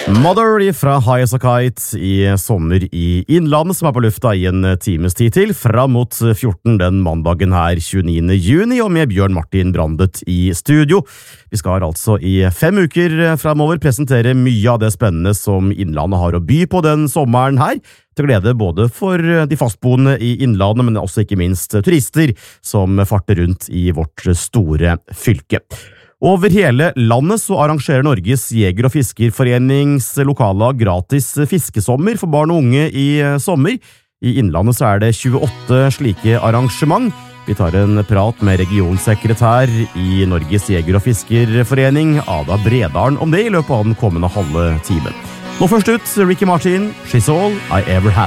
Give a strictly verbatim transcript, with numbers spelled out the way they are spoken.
Mother fra High as a Kite i sommer i Innlandet, som er på lufta i en times tid til, fram mot fjorten den mandagen her tjueniende juni, og med Bjørn Martin Brandet i studio. Vi skal altså i fem uker fremover presentere mye av det spennende som Innlandet har å by på den sommeren her, til glede både for de fastboende i Innlandet, men også ikke minst turister som farter rundt i vårt store fylke. Over hele landet så arrangerer Norges Jeger- og Fiskerforenings lokallag gratis fiskesommer for barn og unge i sommer. I Innlandet så er det tjueåtte slike arrangement. Vi tar en prat med regionsekretær i Norges Jeger- og Fiskerforening, Ada Bredalen, om det i løpet av den kommende halve timen. Nå først ut, Ricky Martin, She's All I Ever Had.